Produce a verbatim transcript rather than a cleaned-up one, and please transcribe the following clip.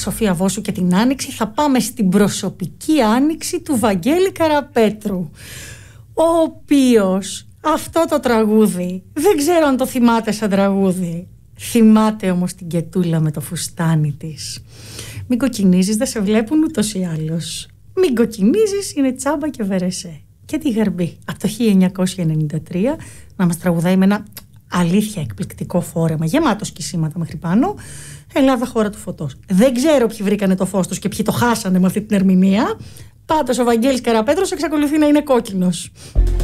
Σοφία Βόσου και την Άνοιξη, θα πάμε στην προσωπική άνοιξη του Βαγγέλη Καραπέτρου, ο οποίος αυτό το τραγούδι, δεν ξέρω αν το θυμάται σαν τραγούδι, θυμάται όμως την Κετούλα με το φουστάνι της. Μην κοκκινίζεις, δεν σε βλέπουν ούτως ή άλλως. Μην κοκκινίζεις, είναι τσάμπα και βερεσέ. Και τη Γαρμπή, από το χίλια εννιακόσια ενενήντα τρία, να μας τραγουδάει με ένα αλήθεια εκπληκτικό φόρεμα, γεμάτο σκισίματα μέχρι πάνω. Ελλάδα, χώρα του φωτός. Δεν ξέρω ποιοι βρήκανε το φως τους και ποιοι το χάσανε με αυτή την ερμηνεία. Πάντως ο Βαγγέλης Καραπέτρος εξακολουθεί να είναι κόκκινος.